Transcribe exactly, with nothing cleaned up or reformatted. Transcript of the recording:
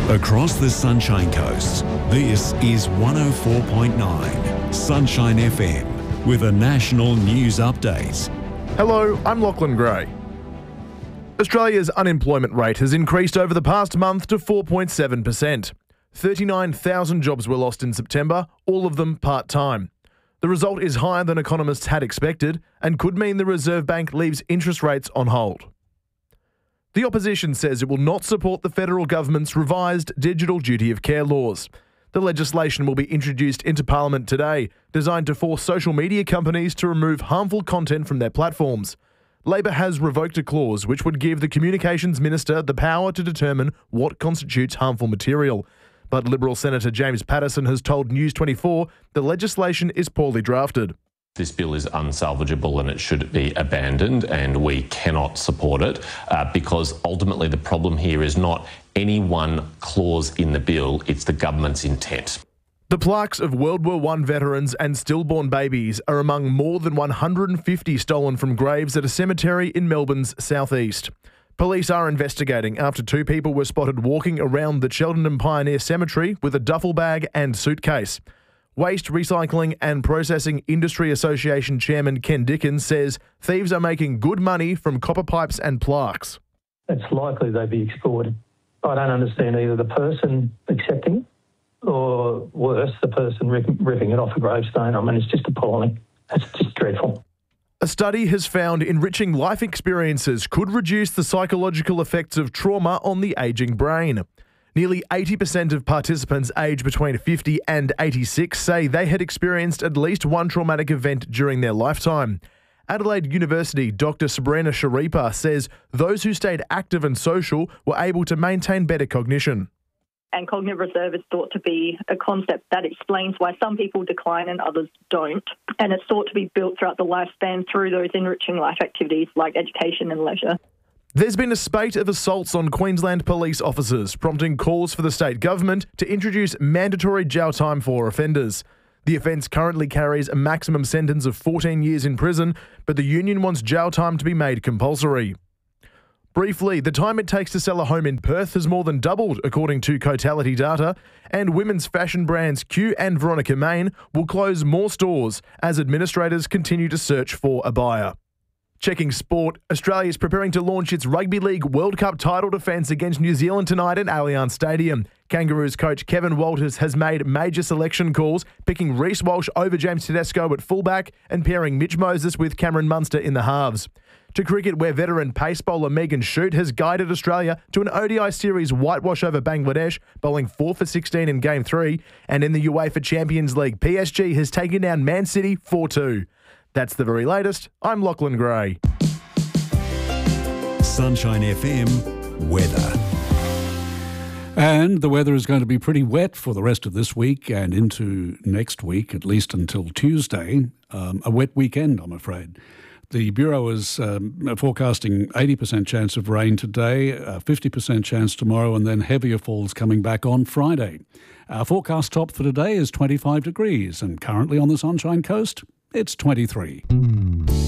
Across the Sunshine Coast, this is one oh four point nine Sunshine F M with a national news update. Hello, I'm Lachlan Gray. Australia's unemployment rate has increased over the past month to four point seven percent. thirty-nine thousand jobs were lost in September, all of them part-time. The result is higher than economists had expected and could mean the Reserve Bank leaves interest rates on hold. The opposition says it will not support the federal government's revised digital duty of care laws. The legislation will be introduced into Parliament today, designed to force social media companies to remove harmful content from their platforms. Labor has revoked a clause which would give the Communications Minister the power to determine what constitutes harmful material. But Liberal Senator James Paterson has told News twenty-four the legislation is poorly drafted. This bill is unsalvageable and it should be abandoned, and we cannot support it uh, because ultimately the problem here is not any one clause in the bill, it's the government's intent. The plaques of World War One veterans and stillborn babies are among more than one hundred fifty stolen from graves at a cemetery in Melbourne's southeast. Police are investigating after two people were spotted walking around the Cheltenham Pioneer Cemetery with a duffel bag and suitcase. Waste Recycling and Processing Industry Association Chairman Ken Dickens says thieves are making good money from copper pipes and plaques. It's likely they'd be exploited. I don't understand either the person accepting it or, worse, the person rip, ripping it off a gravestone. I mean, it's just appalling. It's just dreadful. A study has found enriching life experiences could reduce the psychological effects of trauma on the ageing brain. Nearly eighty percent of participants aged between fifty and eighty-six say they had experienced at least one traumatic event during their lifetime. Adelaide University Doctor Sabrina Sharipa says those who stayed active and social were able to maintain better cognition. And cognitive reserve is thought to be a concept that explains why some people decline and others don't. And it's thought to be built throughout the lifespan through those enriching life activities like education and leisure. There's been a spate of assaults on Queensland police officers, prompting calls for the state government to introduce mandatory jail time for offenders. The offence currently carries a maximum sentence of fourteen years in prison, but the union wants jail time to be made compulsory. Briefly, the time it takes to sell a home in Perth has more than doubled, according to Cotality data, and women's fashion brands Q and Veronica Main will close more stores as administrators continue to search for a buyer. Checking sport, Australia is preparing to launch its Rugby League World Cup title defence against New Zealand tonight at Allianz Stadium. Kangaroos coach Kevin Walters has made major selection calls, picking Reece Walsh over James Tedesco at fullback and pairing Mitch Moses with Cameron Munster in the halves. To cricket, where veteran pace bowler Megan Shute has guided Australia to an O D I series whitewash over Bangladesh, bowling four for sixteen in Game three. And in the UEFA Champions League, P S G has taken down Man City four two. That's the very latest. I'm Lachlan Gray. Sunshine F M weather. And the weather is going to be pretty wet for the rest of this week and into next week, at least until Tuesday. Um, a wet weekend, I'm afraid. The Bureau is um, forecasting eighty percent chance of rain today, uh, fifty percent chance tomorrow, and then heavier falls coming back on Friday. Our forecast top for today is twenty-five degrees, and currently on the Sunshine Coast, it's twenty-three.